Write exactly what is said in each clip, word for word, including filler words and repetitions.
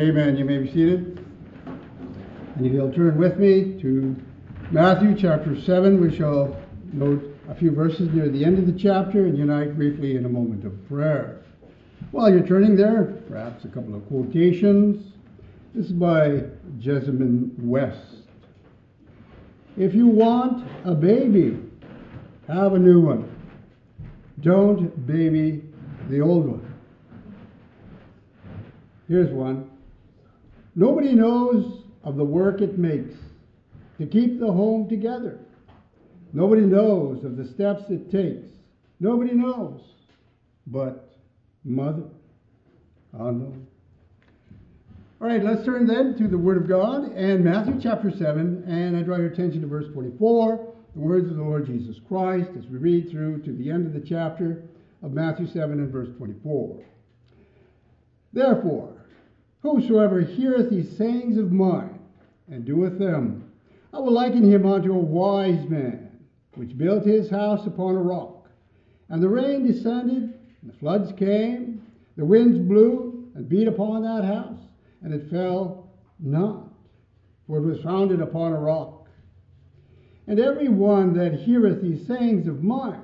Amen. You may be seated. And if you'll turn with me to Matthew chapter seven, we shall note a few verses near the end of the chapter and unite briefly in a moment of prayer. While you're turning there, perhaps a couple of quotations. This is by Jessamine West. If you want a baby, have a new one. Don't baby the old one. Here's one. Nobody knows of the work it makes to keep the home together. Nobody knows of the steps it takes. Nobody knows but mother. Oh no. All right, let's turn then to the Word of God and Matthew chapter seven, and I draw your attention to verse twenty-four, the words of the Lord Jesus Christ, as we read through to the end of the chapter of Matthew seven and verse twenty-four. Therefore, whosoever heareth these sayings of mine, and doeth them, I will liken him unto a wise man, which built his house upon a rock. And the rain descended, and the floods came, the winds blew, and beat upon that house, and it fell not, for it was founded upon a rock. And every one that heareth these sayings of mine,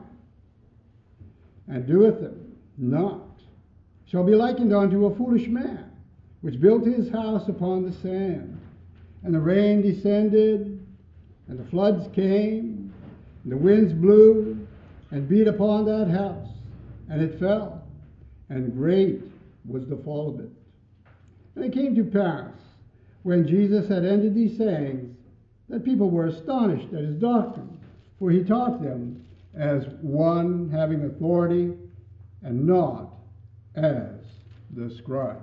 and doeth them not, shall be likened unto a foolish man, which built his house upon the sand. And the rain descended, and the floods came, and the winds blew, and beat upon that house, and it fell, and great was the fall of it. And it came to pass, when Jesus had ended these sayings, that people were astonished at his doctrine, for he taught them as one having authority, and not as the scribes.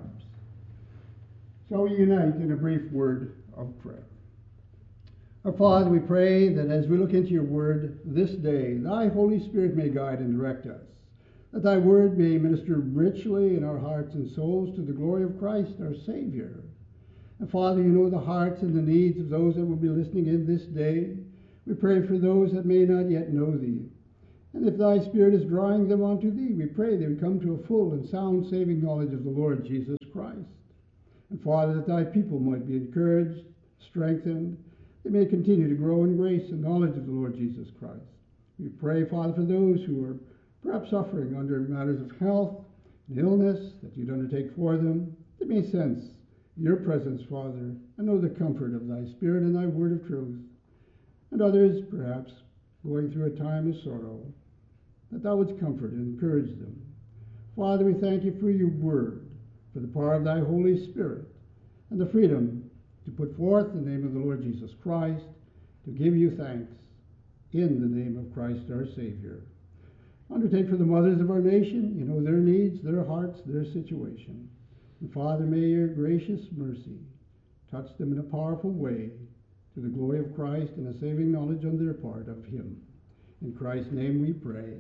Shall we unite in a brief word of prayer? Our Father, we pray that as we look into your word this day, thy Holy Spirit may guide and direct us, that thy word may minister richly in our hearts and souls to the glory of Christ, our Savior. And Father, you know the hearts and the needs of those that will be listening in this day. We pray for those that may not yet know thee. And if thy Spirit is drawing them unto thee, we pray they would come to a full and sound saving knowledge of the Lord Jesus Christ. And Father, that thy people might be encouraged, strengthened, they may continue to grow in grace and knowledge of the Lord Jesus Christ. We pray, Father, for those who are perhaps suffering under matters of health and illness, that you'd undertake for them. They may sense your presence, Father, and know the comfort of thy Spirit and thy word of truth. And others, perhaps, going through a time of sorrow, that thou wouldst comfort and encourage them. Father, we thank you for your word, for the power of thy Holy Spirit, and the freedom to put forth the name of the Lord Jesus Christ, to give you thanks in the name of Christ our Savior. Undertake for the mothers of our nation, you know their needs, their hearts, their situation. And Father, may your gracious mercy touch them in a powerful way to the glory of Christ and a saving knowledge on their part of him. In Christ's name we pray.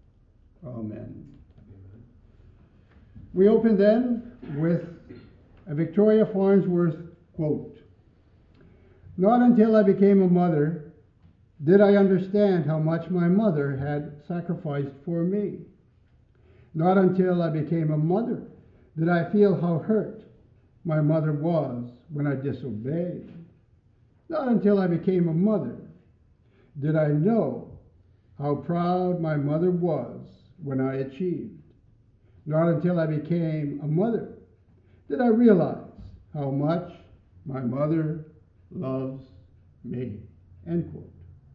Amen. We open then with a Victoria Farnsworth quote. Not until I became a mother did I understand how much my mother had sacrificed for me. Not until I became a mother did I feel how hurt my mother was when I disobeyed. Not until I became a mother did I know how proud my mother was when I achieved. Not until I became a mother did I realize how much my mother loves me. End quote.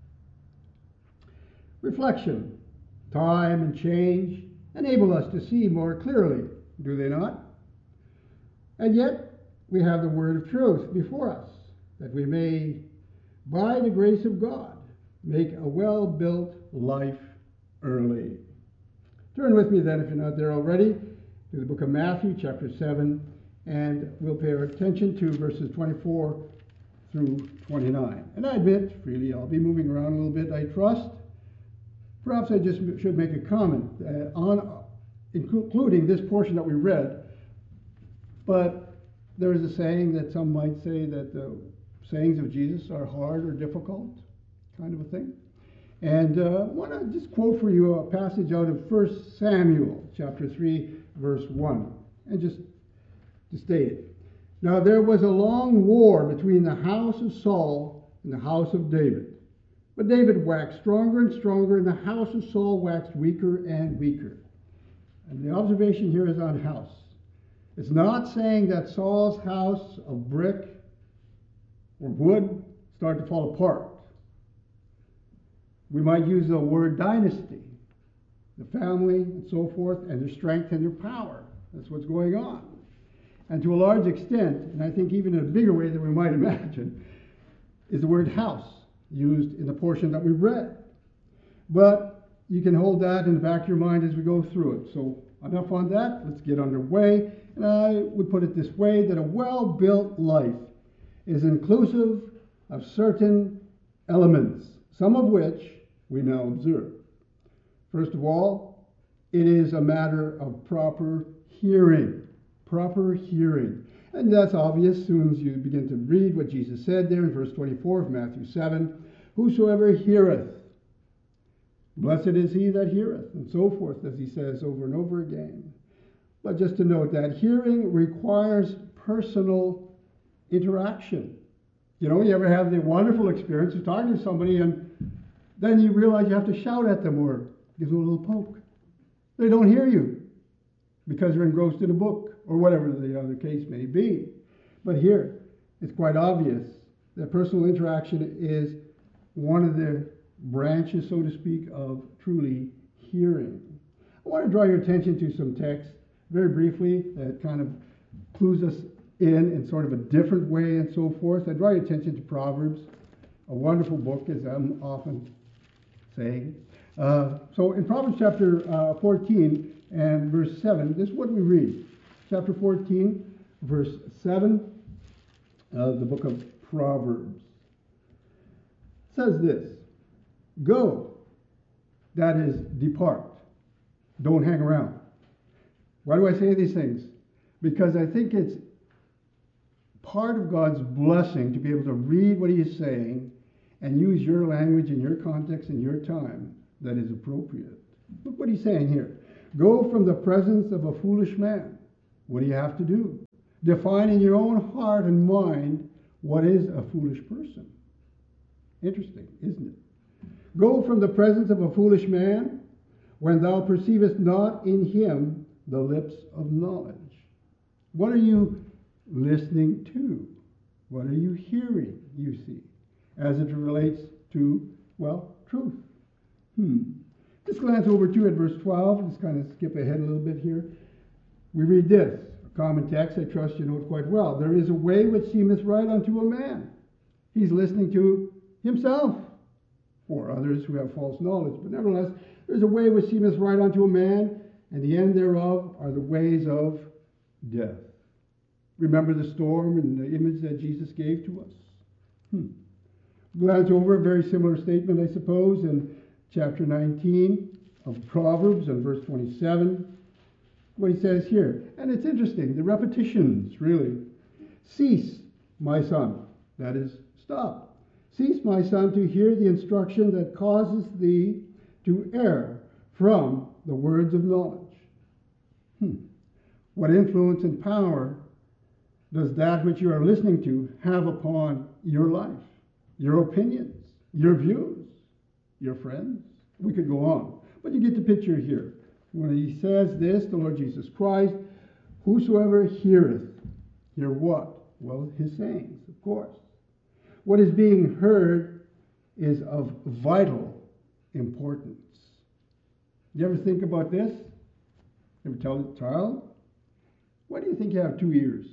Reflection, time, and change enable us to see more clearly, do they not? And yet, we have the word of truth before us, that we may, by the grace of God, make a well-built life early. Turn with me then, if you're not there already, to the book of Matthew, chapter seven, and we'll pay our attention to verses twenty-four through twenty-nine. And I admit, freely, I'll be moving around a little bit, I trust. Perhaps I just should make a comment uh, on including this portion that we read. But there is a saying that some might say that the sayings of Jesus are hard or difficult, kind of a thing. And uh, I want to just quote for you a passage out of First Samuel, chapter three, verse one, and just to state it. Now there was a long war between the house of Saul and the house of David. But David waxed stronger and stronger, and the house of Saul waxed weaker and weaker. And the observation here is on house. It's not saying that Saul's house of brick or wood started to fall apart. We might use the word dynasty, the family and so forth, and their strength and their power. That's what's going on. And to a large extent, and I think even in a bigger way than we might imagine, is the word house used in the portion that we read. But you can hold that in the back of your mind as we go through it. So enough on that. Let's get underway. And I would put it this way, that a well-built life is inclusive of certain elements, some of which we now observe. First of all, it is a matter of proper hearing. Proper hearing. And that's obvious as soon as you begin to read what Jesus said there in verse twenty-four of Matthew seven. Whosoever heareth, blessed is he that heareth, and so forth, as he says over and over again. But just to note that hearing requires personal interaction. You know, you ever have the wonderful experience of talking to somebody and then you realize you have to shout at them or give them a little poke. They don't hear you because you're engrossed in a book or whatever the other case may be. But here, it's quite obvious that personal interaction is one of the branches, so to speak, of truly hearing. I want to draw your attention to some text very briefly that kind of clues us in in sort of a different way and so forth. I draw your attention to Proverbs, a wonderful book, as I'm often saying. Uh, so in Proverbs chapter uh, fourteen and verse seven, this is what we read. Chapter fourteen, verse seven of the book of Proverbs. It says this, go, that is, depart. Don't hang around. Why do I say these things? Because I think it's part of God's blessing to be able to read what he is saying and use your language in your context and your time that is appropriate. Look what he's saying here. Go from the presence of a foolish man. What do you have to do? Define in your own heart and mind what is a foolish person. Interesting, isn't it? Go from the presence of a foolish man when thou perceivest not in him the lips of knowledge. What are you listening to? What are you hearing, you see, as it relates to, well, truth? Hmm. Just glance over to at verse twelve. Let's kind of skip ahead a little bit here. We read this, a common text, I trust you know it quite well. There is a way which seemeth right unto a man. He's listening to himself, or others who have false knowledge. But nevertheless, there's a way which seemeth right unto a man, and the end thereof are the ways of death. Remember the storm and the image that Jesus gave to us? Hmm. Glance over a very similar statement, I suppose, in chapter nineteen of Proverbs and verse twenty-seven. What he says here. And it's interesting, the repetitions, really. Cease, my son. That is, stop. Cease, my son, to hear the instruction that causes thee to err from the words of knowledge. Hmm. What influence and power does that which you are listening to have upon your life, your opinions, your views, your friends? We could go on. But you get the picture here. When he says this, the Lord Jesus Christ, whosoever heareth, hear what? Well, his sayings, of course. What is being heard is of vital importance. You ever think about this? Ever tell a child, why do you think you have two ears?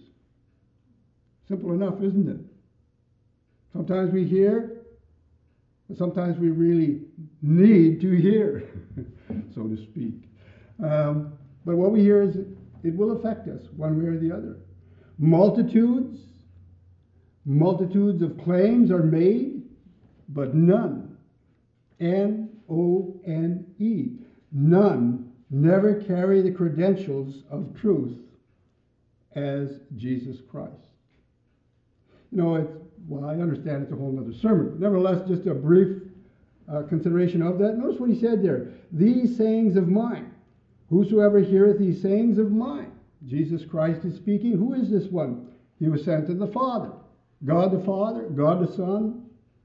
Simple enough, isn't it? Sometimes we hear, and sometimes we really need to hear, so to speak. Um, but what we hear is, it will affect us one way or the other. Multitudes, multitudes of claims are made, but none, N O N E, none never carry the credentials of truth as Jesus Christ. You know, it's, well, I understand it's a whole other sermon, but nevertheless, just a brief uh, consideration of that. Notice what he said there. These sayings of mine, whosoever heareth these sayings of mine. Jesus Christ is speaking. Who is this one? He was sent to the Father. God the Father, God the Son,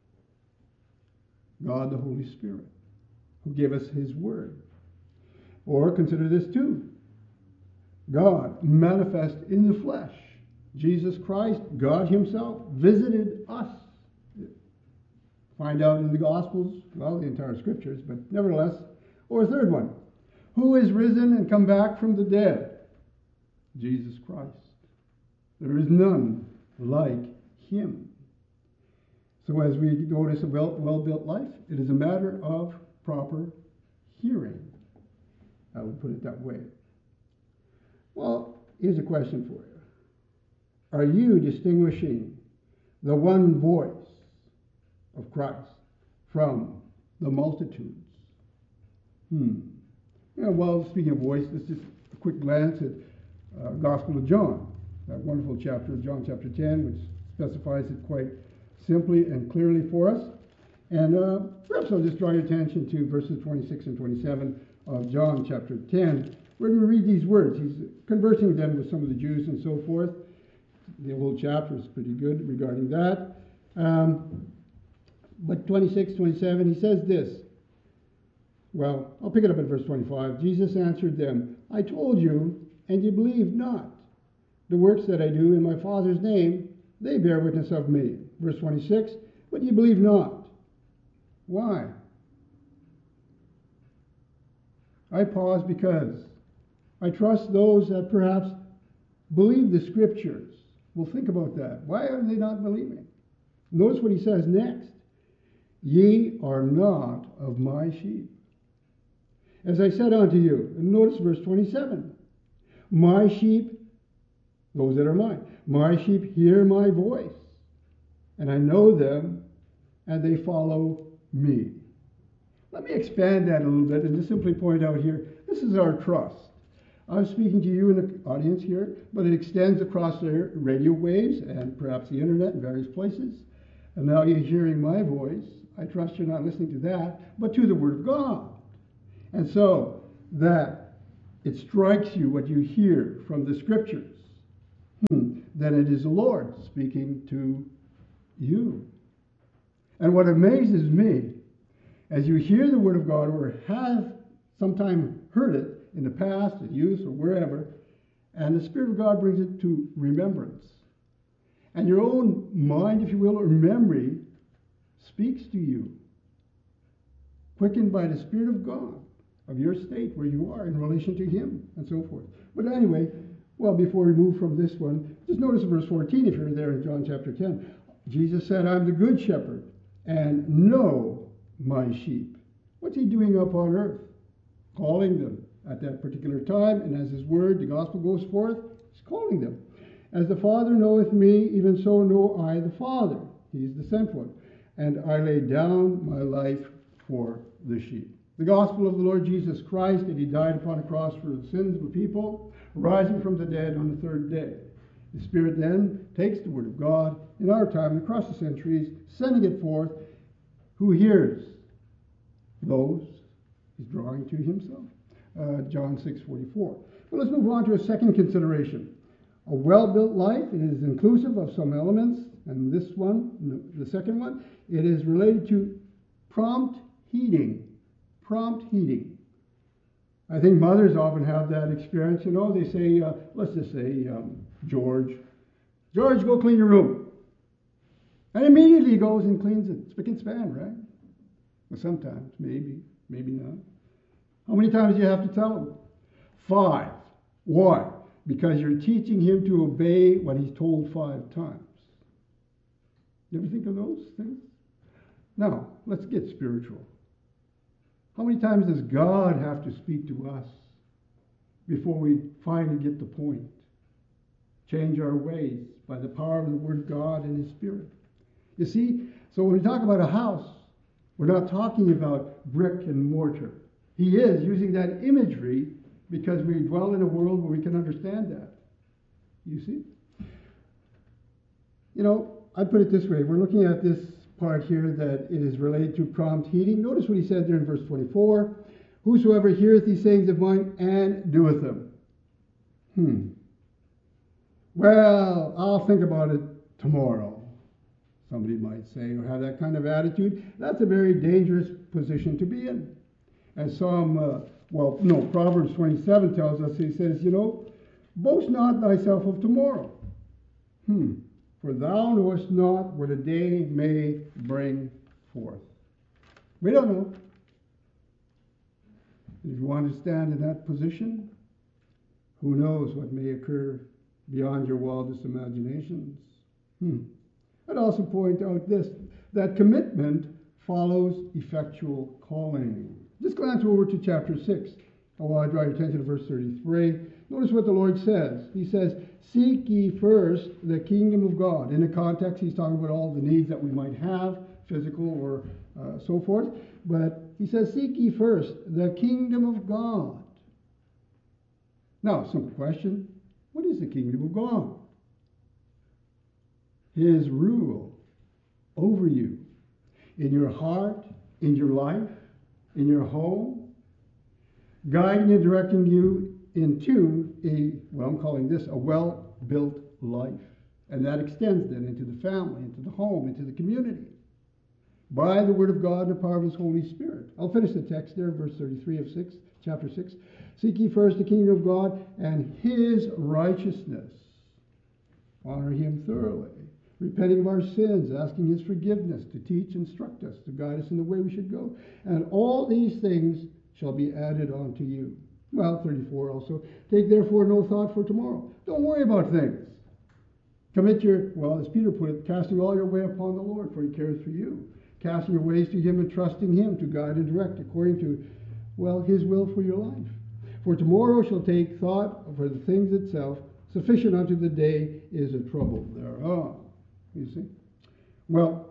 God the Holy Spirit, who gave us his word. Or consider this too. God manifest in the flesh. Jesus Christ, God himself, visited us. Find out in the Gospels, well, the entire Scriptures, but nevertheless. Or a third one. Who is risen and come back from the dead? Jesus Christ. There is none like him. So as we notice a well, well-built life, it is a matter of proper hearing. I would put it that way. Well, here's a question for you. Are you distinguishing the one voice of Christ from the multitudes? Hmm. Yeah, well, speaking of voice, let's just a quick glance at uh, Gospel of John, that wonderful chapter of John chapter ten, which specifies it quite simply and clearly for us. And uh, perhaps I'll just draw your attention to verses twenty-six and twenty-seven of John chapter ten, where we read these words. He's conversing then with some of the Jews and so forth. The whole chapter is pretty good regarding that. Um, but twenty-six, twenty-seven, he says this. Well, I'll pick it up at verse twenty-five. Jesus answered them, I told you, and you believe not. The works that I do in my Father's name, they bear witness of me. Verse twenty-six, but you believe not. Why? I pause because I trust those that perhaps believe the Scriptures. Well, think about that. Why are they not believing? Notice what he says next. Ye are not of my sheep. As I said unto you, and notice verse twenty-seven. My sheep, those that are mine, my sheep hear my voice, and I know them, and they follow me. Let me expand that a little bit and just simply point out here, this is our trust. I'm speaking to you in the audience here, but it extends across the radio waves and perhaps the internet in various places. And now you're hearing my voice. I trust you're not listening to that, but to the Word of God. And so that it strikes you what you hear from the Scriptures, hmm, then it is the Lord speaking to you. And what amazes me, as you hear the Word of God or have sometime heard it in the past, at youth or wherever, and the Spirit of God brings it to remembrance, and your own mind, if you will, or memory speaks to you, quickened by the Spirit of God, of your state where you are in relation to him, and so forth. But anyway, well, before we move from this one, just notice verse fourteen, if you're there in John chapter ten. Jesus said, I'm the good shepherd, and know my sheep. What's he doing up on earth? Calling them at that particular time, and as his word, the gospel goes forth, he's calling them. As the Father knoweth me, even so know I the Father. He's the sent one. And I lay down my life for the sheep. The gospel of the Lord Jesus Christ, that he died upon a cross for the sins of the people, rising from the dead on the third day. The Spirit then takes the word of God in our time across the centuries, sending it forth. Who hears? Those he's drawing to himself. Uh, John six forty-four. But let's move on to a second consideration. A well-built life, it is inclusive of some elements, and this one, the second one, it is related to prompt heeding. Prompt heeding. I think mothers often have that experience. You know, they say, uh, let's just say, um, George, George, go clean your room. And immediately he goes and cleans it, spick and span, right? Well, sometimes, maybe, maybe not. How many times do you have to tell him? Five. Why? Because you're teaching him to obey what he's told five times. You ever think of those things? Now, let's get spiritual. How many times does God have to speak to us before we finally get the point? Change our ways by the power of the Word of God and His Spirit. You see, so when we talk about a house, we're not talking about brick and mortar. He is using that imagery because we dwell in a world where we can understand that. You see? You know, I put it this way. We're looking at this part here that it is related to prompt heeding. Notice what he said there in verse twenty-four. Whosoever heareth these sayings of mine and doeth them. Hmm. Well, I'll think about it tomorrow, somebody might say, or have that kind of attitude. That's a very dangerous position to be in. As Psalm, uh, well, no, Proverbs twenty-seven tells us, he says, you know, boast not thyself of tomorrow. Hmm. For thou knowest not what a day may bring forth. We don't know. If you want to stand in that position, who knows what may occur beyond your wildest imaginations. Hmm. I'd also point out this, that commitment follows effectual calling. Just glance over to chapter six. I want to draw your attention to verse thirty-three. Notice what the Lord says. He says, seek ye first the kingdom of God. In the context, he's talking about all the needs that we might have, physical or uh, so forth. But he says, seek ye first the kingdom of God. Now, simple question. What is the kingdom of God? His rule over you, in your heart, in your life, in your home, guiding and directing you into a, well, I'm calling this a well-built life. And that extends then into the family, into the home, into the community, by the word of God and the power of his Holy Spirit. I'll finish the text there, verse thirty-three of six, chapter six. Seek ye first the kingdom of God and his righteousness. Honor him thoroughly, repenting of our sins, asking his forgiveness, to teach, instruct us, to guide us in the way we should go. And all these things shall be added unto you. Well, thirty-four also. Take therefore no thought for tomorrow. Don't worry about things. Commit your, well, as Peter put it, casting all your way upon the Lord, for he cares for you. Casting your ways to him and trusting him to guide and direct according to, well, his will for your life. For tomorrow shall take thought for the things itself. Sufficient unto the day is the trouble thereof. You see? Well,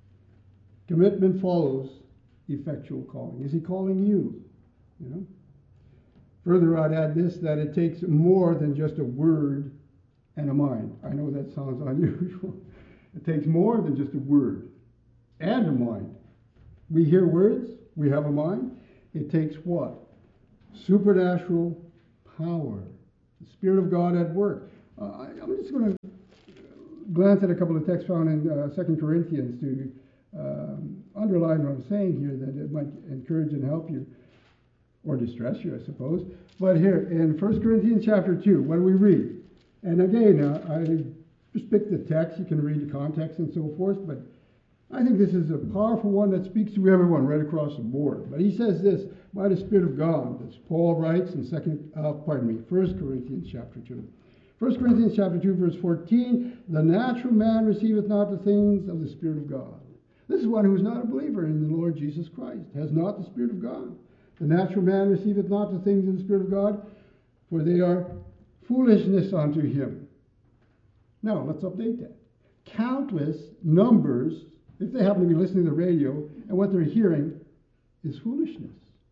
commitment follows effectual calling. Is he calling you? You know? Further, I'd add this, that it takes more than just a word and a mind. I know that sounds unusual. It takes more than just a word and a mind. We hear words, we have a mind. It takes what? Supernatural power. The Spirit of God at work. Uh, I, I'm just going to glance at a couple of texts found in uh, Second Corinthians to um, underline what I'm saying here, that it might encourage and help you, or distress you, I suppose. But here, in First Corinthians chapter two, what do we read? And again, uh, I just picked the text. You can read the context and so forth, but I think this is a powerful one that speaks to everyone right across the board. But he says this, by the Spirit of God, as Paul writes in second, uh, pardon me, First Corinthians chapter two. First Corinthians chapter two, verse fourteen, the natural man receiveth not the things of the Spirit of God. This is one who is not a believer in the Lord Jesus Christ, has not the Spirit of God. The natural man receiveth not the things of the Spirit of God, for they are foolishness unto him. Now, let's update that. Countless numbers, if they happen to be listening to the radio, and what they're hearing is foolishness.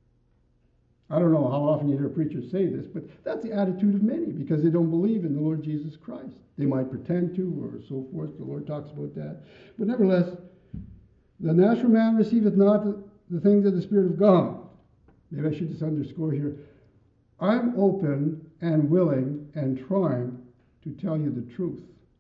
I don't know how often you hear preachers say this, but that's the attitude of many, because they don't believe in the Lord Jesus Christ. They might pretend to, or so forth. The Lord talks about that. But nevertheless, the natural man receiveth not the things of the Spirit of God. Maybe I should just underscore here. I'm open and willing and trying to tell you the truth.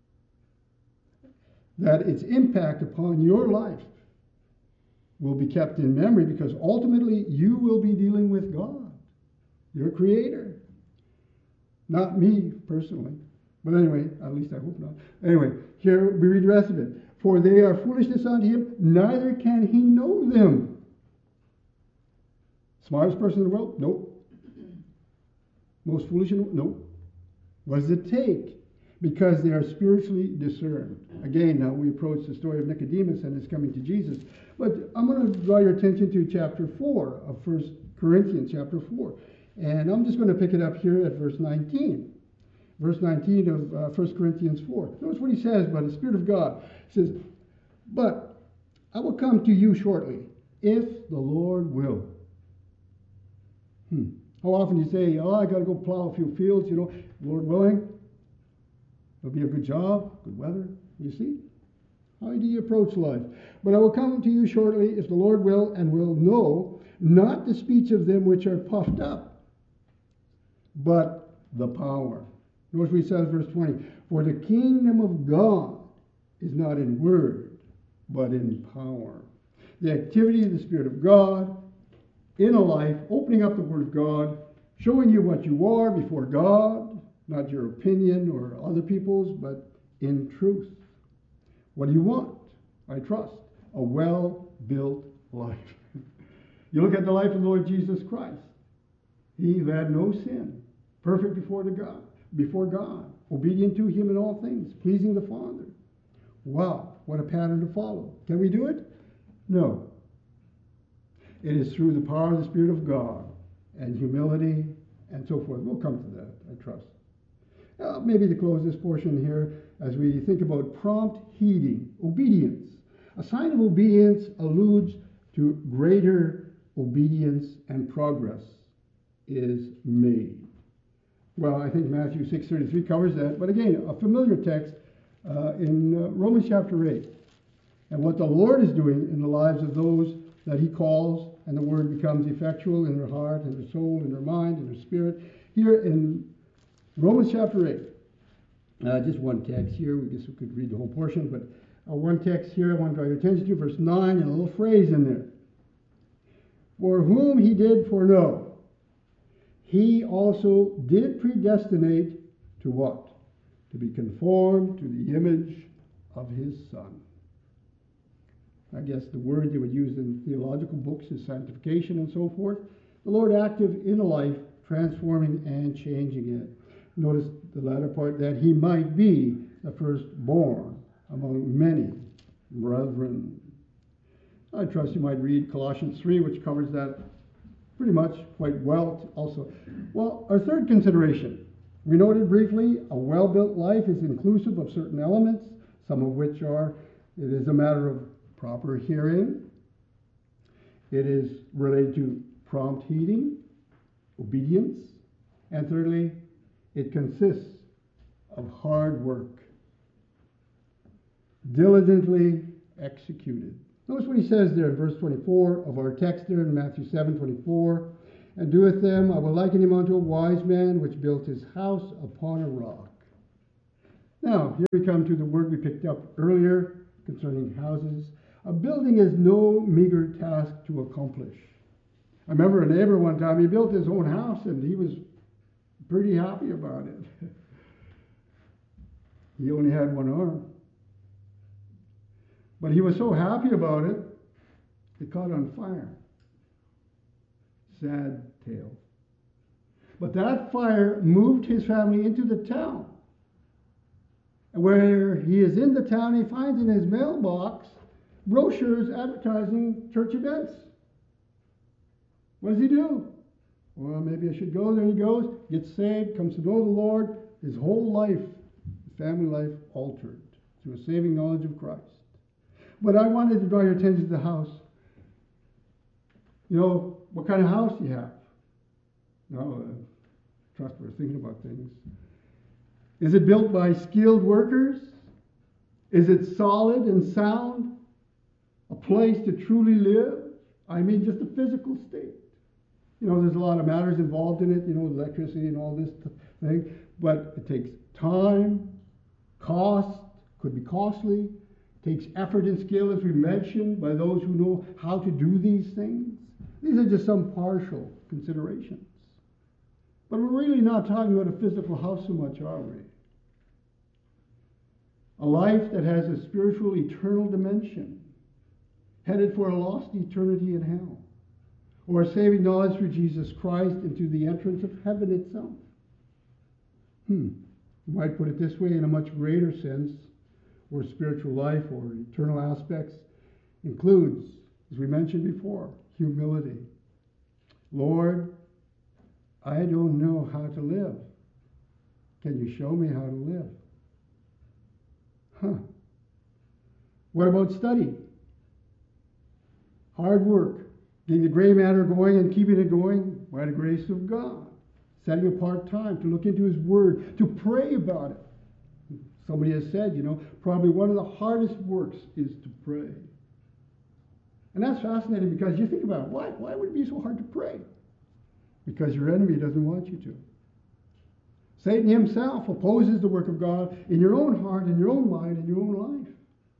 That its impact upon your life will be kept in memory, because ultimately you will be dealing with God, your Creator. Not me personally. But anyway, at least I hope not. Anyway, here we read the rest of it. For they are foolishness unto him, neither can he know them. Smartest person in the world? Nope. Most foolish in the world? Nope. What does it take? Because they are spiritually discerned. Again, now we approach the story of Nicodemus and his coming to Jesus. But I'm going to draw your attention to chapter four of First Corinthians, chapter four. And I'm just going to pick it up here at verse nineteen. Verse nineteen of uh, First Corinthians four. Notice what he says by the Spirit of God. He says, but I will come to you shortly, if the Lord will. Hmm. How often you say, oh, I got to go plow a few fields, you know, Lord willing. It'll be a good job, good weather, you see. How do you approach life? But I will come to you shortly, if the Lord will, and will know, not the speech of them which are puffed up, but the power Notice what he says, verse twenty. For the kingdom of God is not in word, but in power. The activity of the Spirit of God in a life, opening up the Word of God, showing you what you are before God, not your opinion or other people's, but in truth. What do you want? I trust. A well-built life. You look at the life of the Lord Jesus Christ. He who had no sin, perfect before the God, before God, obedient to him in all things, pleasing the Father. Wow, what a pattern to follow. Can we do it? No. It is through the power of the Spirit of God and humility and so forth. We'll come to that, I trust. Uh, maybe to close this portion here, as we think about prompt heeding, obedience. A sign of obedience alludes to greater obedience and progress is made. Well, I think Matthew six thirty-three covers that. But again, a familiar text uh, in uh, Romans chapter eight. And what the Lord is doing in the lives of those that he calls, and the word becomes effectual in their heart, in their soul, in their mind, in their spirit. Here in Romans chapter eight, uh, just one text here. We guess we could read the whole portion, but uh, one text here I want to draw your attention to, verse nine, and a little phrase in there. For whom he did foreknow, he also did predestinate to what? To be conformed to the image of his Son. I guess the word they would use in theological books is sanctification and so forth. The Lord active in a life, transforming and changing it. Notice the latter part, that he might be the firstborn among many brethren. I trust you might read Colossians three, which covers that pretty much quite well also. Well, our third consideration, we noted briefly, a well-built life is inclusive of certain elements, some of which are, it is a matter of proper hearing. It is related to prompt heeding, obedience. And thirdly, it consists of hard work, diligently executed. Notice what he says there in verse twenty-four of our text there in Matthew seven twenty-four. And doeth them, I will liken him unto a wise man which built his house upon a rock. Now, here we come to the word we picked up earlier concerning houses. A building is no meager task to accomplish. I remember a neighbor one time, he built his own house and he was pretty happy about it. He only had one arm. But he was so happy about it, it caught on fire. Sad tale. But that fire moved his family into the town. And where he is in the town, he finds in his mailbox brochures advertising church events. What does he do? Well, maybe I should go. There he goes, gets saved, comes to know the Lord. His whole life, his family life, altered through a saving knowledge of Christ. But I wanted to draw your attention to the house. You know, what kind of house do you have? No, uh, trust we're thinking about things. Is it built by skilled workers? Is it solid and sound? A place to truly live? I mean, just a physical state. You know, there's a lot of matters involved in it, you know, electricity and all this thing. But it takes time, cost, could be costly. Takes effort and skill, as we mentioned, by those who know how to do these things. These are just some partial considerations. But we're really not talking about a physical house so much, are we? A life that has a spiritual, eternal dimension, headed for a lost eternity in hell, or a saving knowledge through Jesus Christ into the entrance of heaven itself. Hmm. You might put it this way, in a much greater sense, or spiritual life or eternal aspects includes, as we mentioned before, humility. Lord, I don't know how to live. Can you show me how to live? Huh. What about study? Hard work. Getting the gray matter going and keeping it going by the grace of God. Setting apart time to look into his word, to pray about it. Somebody has said, you know, probably one of the hardest works is to pray. And that's fascinating because you think about it. Why? Why would it be so hard to pray? Because your enemy doesn't want you to. Satan himself opposes the work of God in your own heart, in your own mind, in your own life.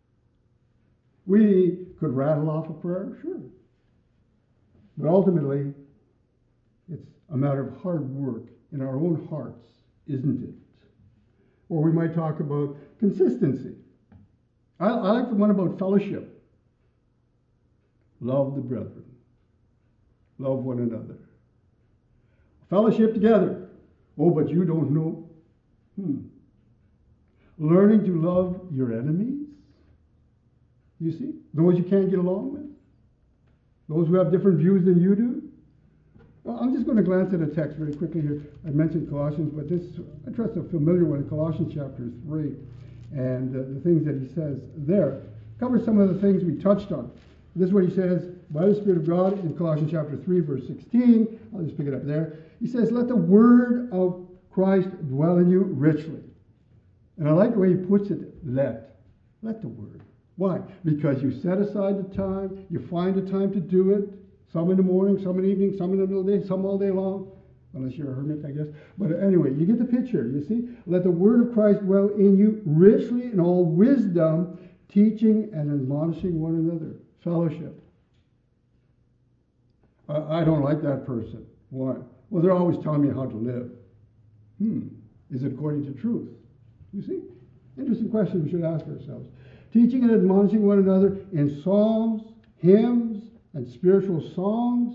We could rattle off a prayer, sure. But ultimately, it's a matter of hard work in our own hearts, isn't it? Or we might talk about consistency. I, I like the one about fellowship. Love the brethren. Love one another. Fellowship together. Oh, but you don't know. Hmm. Learning to love your enemies. You see? Those you can't get along with. Those who have different views than you do. Well, I'm just going to glance at a text very quickly here. I mentioned Colossians, but this, I trust a familiar one, Colossians chapter three. And uh, the things that he says there covers some of the things we touched on. This is what he says by the Spirit of God in Colossians chapter three, verse sixteen. I'll just pick it up there. He says, let the word of Christ dwell in you richly. And I like the way he puts it, let. Let the word. Why? Because you set aside the time, you find the time to do it, some in the morning, some in the evening, some in the middle of the day, some all day long, unless you're a hermit, I guess. But anyway, you get the picture, you see? Let the word of Christ dwell in you richly in all wisdom, teaching and admonishing one another. Fellowship. I, I don't like that person. Why? Well, they're always telling me how to live. Hmm. Is it according to truth? You see? Interesting question we should ask ourselves. Teaching and admonishing one another in psalms, hymns, and spiritual songs.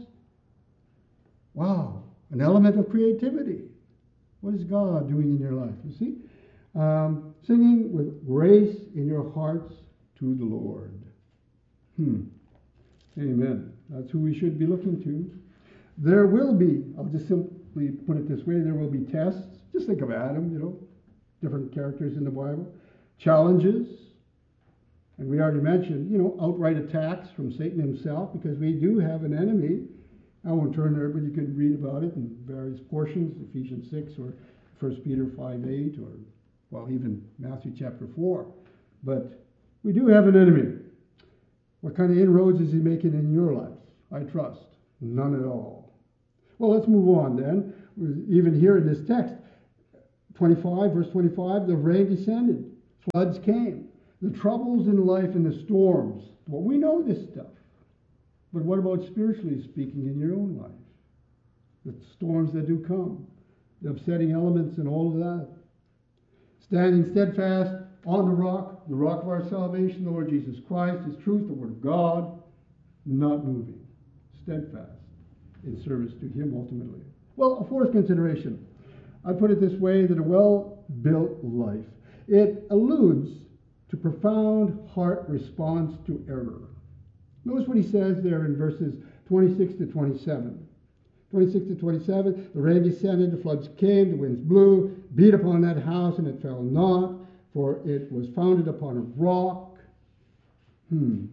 Wow. An element of creativity. What is God doing in your life? You see? Um, singing with grace in your hearts to the Lord. Hmm. Amen. That's who we should be looking to. There will be, I'll just simply put it this way, there will be tests. Just think of Adam, you know, different characters in the Bible. Challenges. And we already mentioned, you know, outright attacks from Satan himself, because we do have an enemy. I won't turn there, but you can read about it in various portions, Ephesians six or First Peter five eight, or, well, even Matthew chapter four. But we do have an enemy. What kind of inroads is he making in your life? I trust. None at all. Well, let's move on then. Even here in this text, twenty-five, verse twenty-five, the rain descended, floods came, the troubles in life and the storms. Well, we know this stuff. But what about spiritually speaking in your own life? The storms that do come, the upsetting elements and all of that. Standing steadfast on the rock, the rock of our salvation, the Lord Jesus Christ, His truth, the Word of God, not moving, steadfast in service to Him ultimately. Well, a fourth consideration. I put it this way, that a well-built life, it alludes to profound heart response to error. Notice what he says there in verses twenty-six to twenty-seven. twenty-six to twenty-seven, the rain descended, the floods came, the winds blew, beat upon that house, and it fell not, for it was founded upon a rock. Hmm.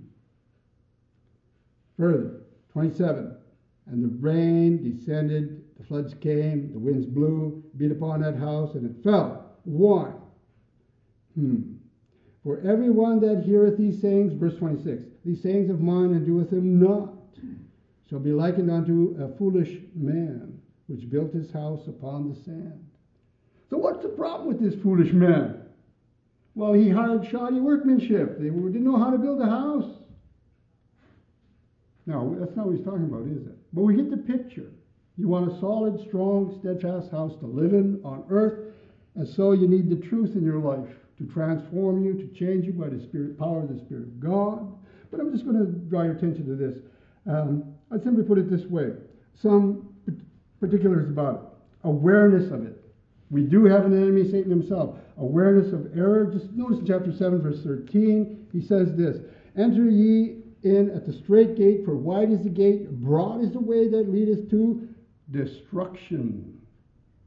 Further, twenty-seven, and the rain descended, the floods came, the winds blew, beat upon that house, and it fell. Why? Hmm. For everyone that heareth these sayings, verse twenty-six, these sayings of mine and doeth them not, shall be likened unto a foolish man, which built his house upon the sand. So what's the problem with this foolish man? Well, he hired shoddy workmanship. They didn't know how to build a house. No, that's not what he's talking about, is it? But we get the picture. You want a solid, strong, steadfast house to live in on earth, and so you need the truth in your life to transform you, to change you by the Spirit, power of the Spirit of God. But I'm just going to draw your attention to this. Um, I'd simply put it this way. Some particulars about it. Awareness of it. We do have an enemy, Satan himself. Awareness of error. Just notice in chapter seven, verse thirteen, he says this, enter ye in at the strait gate, for wide is the gate, broad is the way that leadeth to destruction.